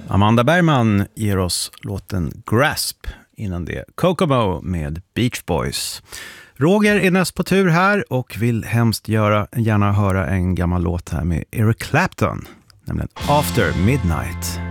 Amanda Bergman ger oss låten Grasp, innan det Kokomo med Beach Boys. Roger är näst på tur här och vill hemskt gärna höra en gammal låt här med Eric Clapton, nämligen After Midnight.